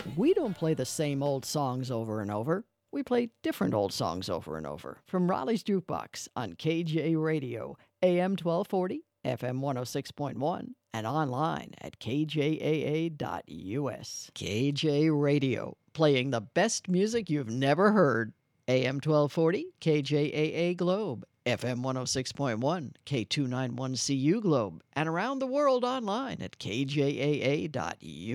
We don't play the same old songs over and over. We play different old songs over and over from Raleigh's Jukebox on KJ Radio, AM 1240, FM 106.1, and online at kjaa.us. KJ Radio, playing the best music you've never heard. AM 1240, KJAA Globe, FM 106.1, K291CU Globe, and around the world online at kjaa.us.